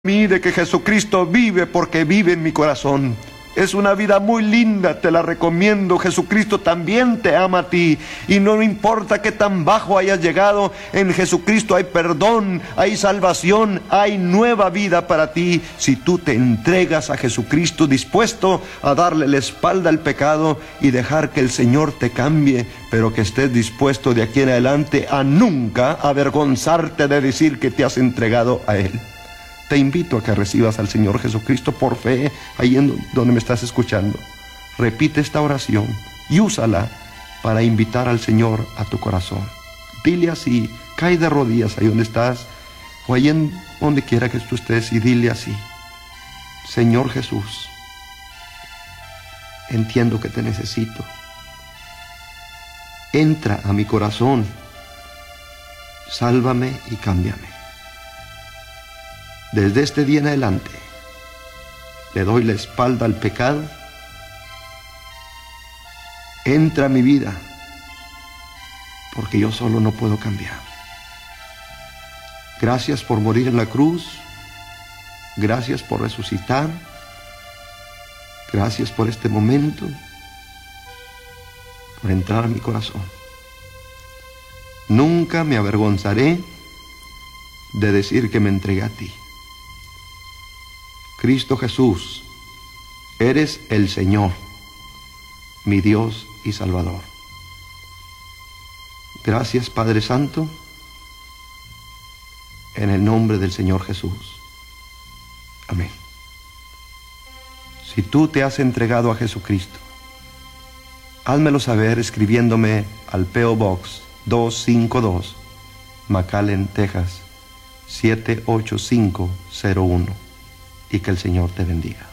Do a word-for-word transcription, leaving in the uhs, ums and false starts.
mí de que Jesucristo vive porque vive en mi corazón. Es una vida muy linda, te la recomiendo. Jesucristo también te ama a ti. Y no importa qué tan bajo hayas llegado, en Jesucristo hay perdón, hay salvación, hay nueva vida para ti. Si tú te entregas a Jesucristo dispuesto a darle la espalda al pecado y dejar que el Señor te cambie, pero que estés dispuesto de aquí en adelante a nunca avergonzarte de decir que te has entregado a Él. Te invito a que recibas al Señor Jesucristo por fe, ahí en donde me estás escuchando. Repite esta oración y úsala para invitar al Señor a tu corazón. Dile así, cae de rodillas ahí donde estás, o ahí en donde quiera que tú estés, y dile así: Señor Jesús, entiendo que te necesito. Entra a mi corazón, sálvame y cámbiame. Desde este día en adelante, le doy la espalda al pecado. Entra a mi vida, porque yo solo no puedo cambiar. Gracias por morir en la cruz. Gracias por resucitar. Gracias por este momento, por entrar a mi corazón. Nunca me avergonzaré de decir que me entregué a ti. Cristo Jesús, eres el Señor, mi Dios y Salvador. Gracias, Padre Santo, en el nombre del Señor Jesús. Amén. Si tú te has entregado a Jesucristo, házmelo saber escribiéndome al P O Box doscientos cincuenta y dos, McAllen, Texas, siete ocho cinco cero uno. Y que el Señor te bendiga.